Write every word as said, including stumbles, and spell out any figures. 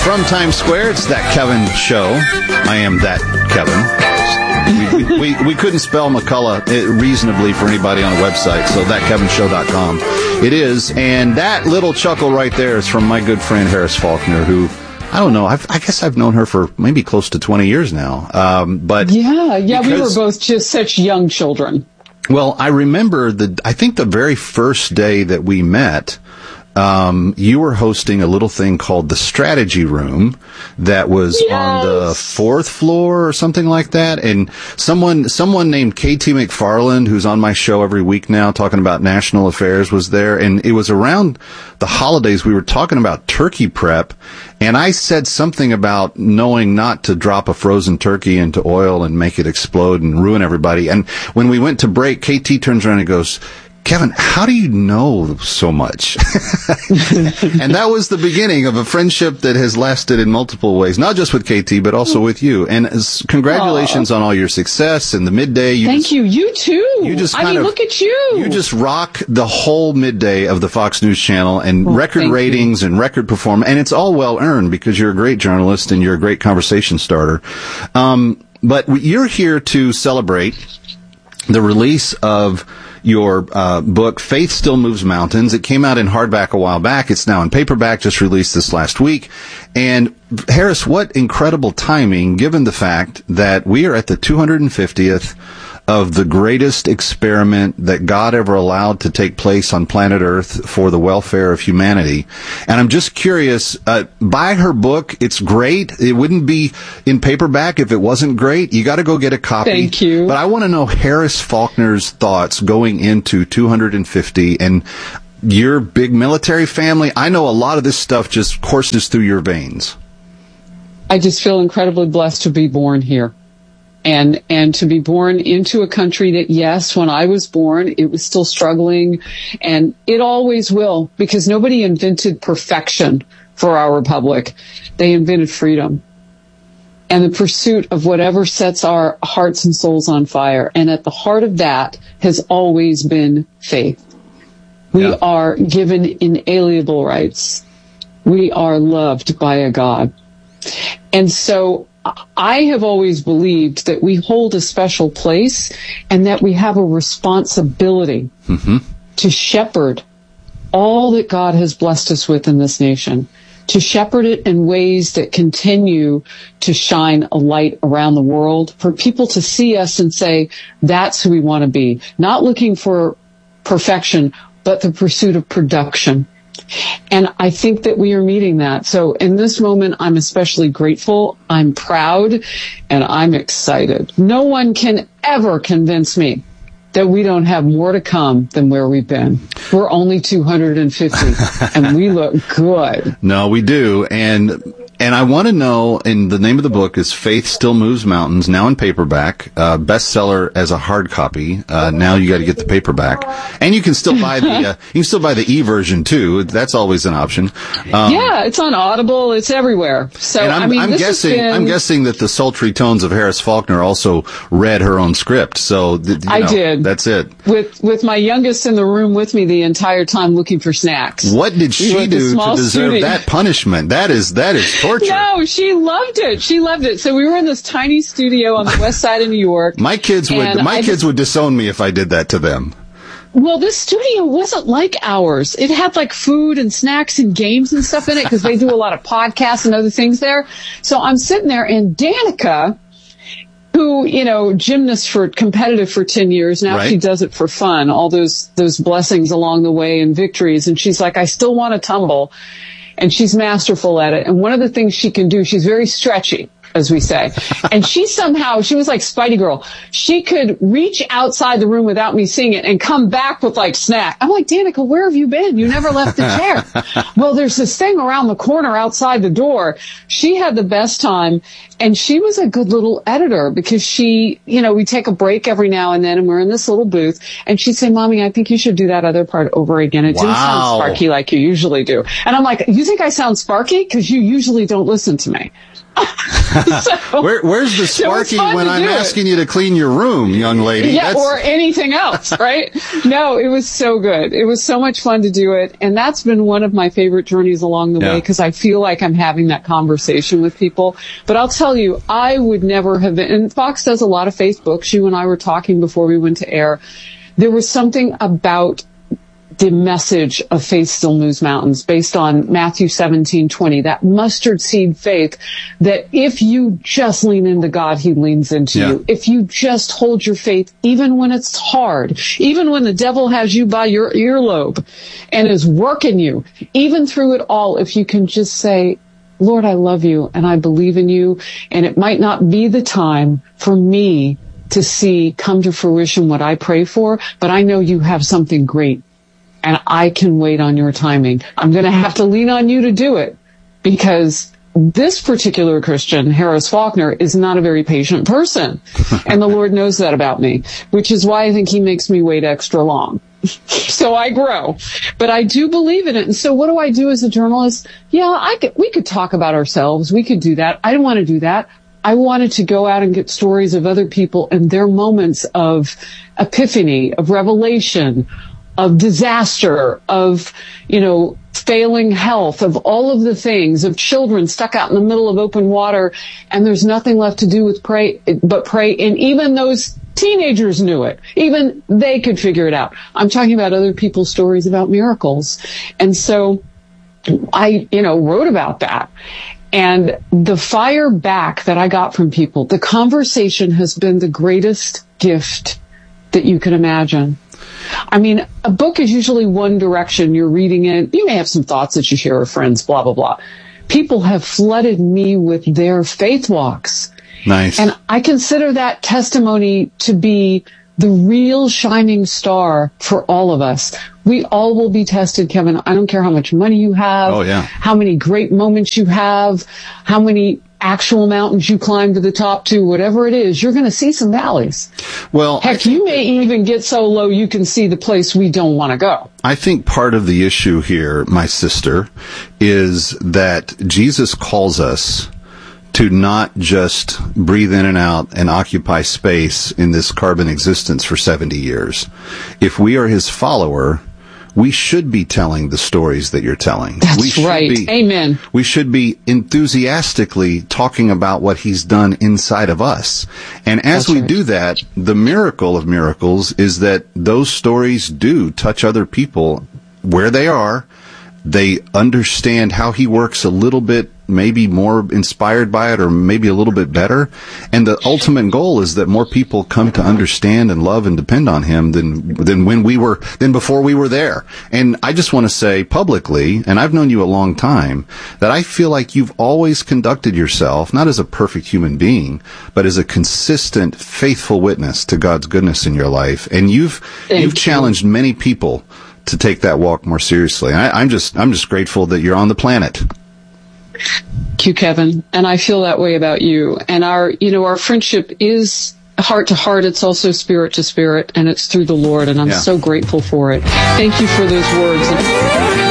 From Times Square, it's That Kevin Show. I am That Kevin. We, we, we couldn't spell McCullough reasonably for anybody on a website, so that kevin show dot com it is. And that little chuckle right there is from my good friend Harris Faulkner, who, I don't know, I've, I guess I've known her for maybe close to twenty years now. Um, but Yeah, yeah, because, we were both just such young children. Well, I remember, the. I think the very first day that we met, Um, you were hosting a little thing called the Strategy Room that was yes. on the fourth floor or something like that. And someone, someone named K T McFarland, who's on my show every week now talking about national affairs, was there. And it was around the holidays. We were talking about turkey prep. And I said something about knowing not to drop a frozen turkey into oil and make it explode and ruin everybody. And when we went to break, K T turns around and goes, Kevin, how do you know so much? And that was the beginning of a friendship that has lasted in multiple ways, not just with K T, but also with you. And as, congratulations Aww. on all your success and the midday. You Thank just, you. You too. You just I kind mean, of, look at you. You just rock the whole midday of the Fox News Channel and well, record ratings you. and record performance. And it's all well earned because you're a great journalist and you're a great conversation starter. Um, but you're here to celebrate the release of your uh, book, Faith Still Moves Mountains. It came out in hardback a while back. It's now in paperback, just released this last week. And Harris, what incredible timing, given the fact that we are at the two hundred fiftieth of the greatest experiment that God ever allowed to take place on planet Earth for the welfare of humanity. And I'm just curious, uh, buy her book. It's great. It wouldn't be in paperback if it wasn't great. You got to go get a copy. Thank you. But I want to know Harris Faulkner's thoughts going into two hundred fifty and your big military family. I know a lot of this stuff just courses through your veins. I just feel incredibly blessed to be born here. And, and to be born into a country that, yes, when I was born, it was still struggling, and it always will, because nobody invented perfection for our republic. They invented freedom and the pursuit of whatever sets our hearts and souls on fire. And at the heart of that has always been faith. We yeah. are given inalienable rights. We are loved by a God. And so I have always believed that we hold a special place and that we have a responsibility mm-hmm. to shepherd all that God has blessed us with in this nation, to shepherd it in ways that continue to shine a light around the world, for people to see us and say, that's who we want to be, not looking for perfection, but the pursuit of production. And I think that we are meeting that. So in this moment, I'm especially grateful, I'm proud, and I'm excited. No one can ever convince me that we don't have more to come than where we've been. We're only two hundred fifty, and we look good. No, we do. And and I want to know, and the name of the book is Faith Still Moves Mountains, now in paperback, uh, bestseller as a hard copy. Uh, now you got to get the paperback, and you can still buy the uh, you can still buy the e-version too. That's always an option. Um, yeah, it's on Audible. It's everywhere. So and I'm, I mean, I'm this guessing has been... I'm guessing that the sultry tones of Harris Faulkner also read her own script. So th- you I know, did. That's it. With with my youngest in the room with me the entire time looking for snacks. What did she we do to deserve studio. that punishment? That is that is torture. No, she loved it. She loved it. So we were in this tiny studio on the west side of New York. My kids would my I kids just, would disown me if I did that to them. Well, this studio wasn't like ours. It had like food and snacks and games and stuff in it because they do a lot of podcasts and other things there. So I'm sitting there, and Danica, who, you know, gymnast for competitive for ten years. Now right. she does it for fun, all those, those blessings along the way and victories. And she's like, I still want to tumble. And she's masterful at it. And one of the things she can do, she's very stretchy, as we say. And she somehow, she was like Spidey Girl. She could reach outside the room without me seeing it and come back with like snack. I'm like, Danica, where have you been? You never left the chair. Well, there's this thing around the corner outside the door. She had the best time. And she was a good little editor because she, you know, we take a break every now and then and we're in this little booth and she'd say, Mommy, I think you should do that other part over again. It wow. didn't sound sparky like you usually do. And I'm like, you think I sound sparky? Because you usually don't listen to me. so, Where, where's the sparky when I'm asking it. you to clean your room, young lady? Yeah, that's... or anything else, right? No, it was so good. It was so much fun to do it. And that's been one of my favorite journeys along the yeah. way because I feel like I'm having that conversation with people. But I'll tell you, I would never have been, and Fox does a lot of Facebooks. You and I were talking before we went to air. There was something about the message of Faith Still Moves Mountains based on Matthew seventeen twenty, that mustard seed faith that if you just lean into God, He leans into yeah. you. If you just hold your faith, even when it's hard, even when the devil has you by your earlobe and is working you, even through it all, if you can just say, Lord, I love you and I believe in you, and it might not be the time for me to see come to fruition what I pray for, but I know you have something great. And I can wait on your timing. I'm going to have to lean on you to do it because this particular Christian, Harris Faulkner, is not a very patient person. And the Lord knows that about me, which is why I think He makes me wait extra long. So I grow. But I do believe in it. And so what do I do as a journalist? Yeah, I could, we could talk about ourselves. We could do that. I didn't want to do that. I wanted to go out and get stories of other people and their moments of epiphany, of revelation, of disaster, of, you know, failing health, of all of the things, of children stuck out in the middle of open water, and there's nothing left to do with pray, but pray. And even those teenagers knew it. Even they could figure it out. I'm talking about other people's stories about miracles. And so I, you know, wrote about that. And the fire back that I got from people, the conversation has been the greatest gift that you can imagine. I mean, a book is usually one direction. You're reading it. You may have some thoughts that you share with friends, blah, blah, blah. People have flooded me with their faith walks. Nice. And I consider that testimony to be the real shining star for all of us. We all will be tested, Kevin. I don't care how much money you have, oh, yeah. how many great moments you have, how many actual mountains you climb to the top to, whatever it is, you're going to see some valleys. Well, heck, you may even get so low you can see the place we don't want to go. I think part of the issue here, my sister, is that Jesus calls us to not just breathe in and out and occupy space in this carbon existence for seventy years. If we are His follower, we should be telling the stories that you're telling. That's we should right. Be, Amen. We should be enthusiastically talking about what He's done inside of us. And as That's we right. do that, the miracle of miracles is that those stories do touch other people where they are. They understand how He works a little bit, maybe more inspired by it, or maybe a little bit better. And the ultimate goal is that more people come to understand and love and depend on Him than than when we were than before we were there. And I just want to say publicly, and I've known you a long time, that I feel like you've always conducted yourself not as a perfect human being, but as a consistent, faithful witness to God's goodness in your life. And you've Thank you've you. challenged many people to take that walk more seriously. I, I'm just I'm just grateful that you're on the planet. Thank you, Kevin. And I feel that way about you. And our, you know, our friendship is heart to heart. It's also spirit to spirit, and it's through the Lord. And I'm yeah. so grateful for it. Thank you for those words.